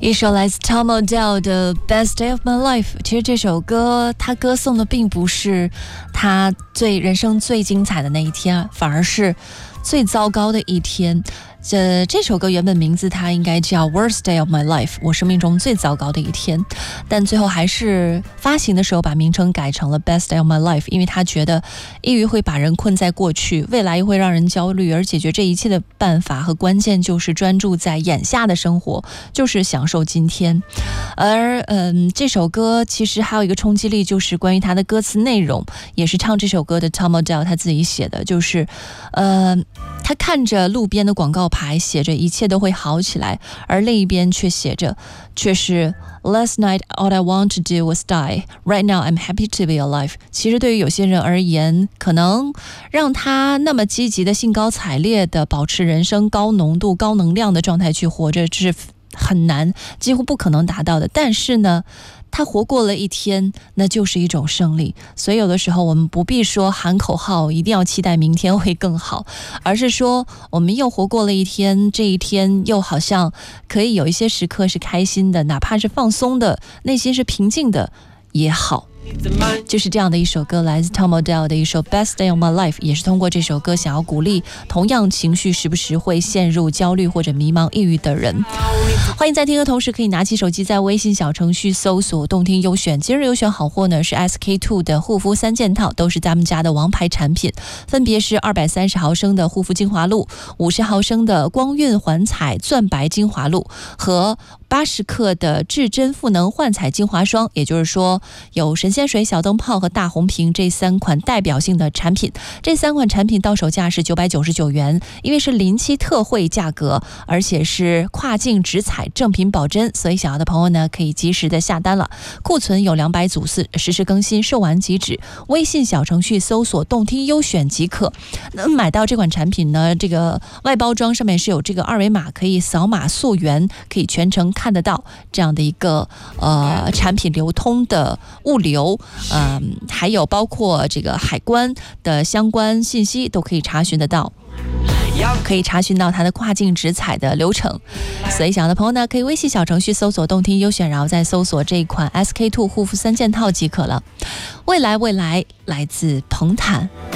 一首来自 Tom Odell 的 Best Day of My Life。 其实这首歌他歌颂的并不是他人生最精彩的那一天，反而是最糟糕的一天。这首歌原本名字它应该叫 Worst Day of My Life， 我生命中最糟糕的一天，但最后还是发行的时候把名称改成了 Best Day of My Life， 因为他觉得抑郁会把人困在过去，未来又会让人焦虑，而解决这一切的办法和关键就是专注在眼下的生活，就是享受今天。而这首歌其实还有一个冲击力，就是关于他的歌词内容，也是唱这首歌的 Tom Odell 他自己写的，就是他看着路边的广告牌写着一切都会好起来，而另一边却写着却是 Last night all I want to do was die. Right now I'm happy to be alive. 其实对于有些人而言，可能让他那么积极的兴高采烈的保持人生高浓度高能量的状态去活着是很难，几乎不可能达到的。但是呢他活过了一天，那就是一种胜利。所以有的时候我们不必说喊口号一定要期待明天会更好，而是说我们又活过了一天，这一天又好像可以有一些时刻是开心的，哪怕是放松的，内心是平静的也好。就是这样的一首歌，来自 Tom Odell 的一首 Best Day of My Life， 也是通过这首歌想要鼓励同样情绪时不时会陷入焦虑或者迷茫抑郁的人。欢迎在听的同时可以拿起手机在微信小程序搜索动听优选，今日优选好货呢是 SK2 的护肤3件套，都是咱们家的王牌产品，分别是230毫升的护肤精华露、50毫升的光晕环彩钻白精华露和80克的至臻赋能焕彩精华霜。也就是说有神仙水、小灯泡和大红瓶这3款代表性的产品，这3款产品到手价是999元，因为是临期特惠价格，而且是跨境直采正品保真，所以想要的朋友呢可以及时的下单了。库存有200组次，实时更新，售完即止。微信小程序搜索动听优选即可。那买到这款产品呢，这个外包装上面是有这个2维码，可以扫码溯源，可以全程看得到这样的一个产品流通的物流，还有包括这个海关的相关信息都可以查询得到，可以查询到它的跨境直采的流程。所以想要的朋友呢，可以微信小程序搜索动听优选，然后再搜索这一款 SK2 护肤3件套即可了。未来来自彭坦。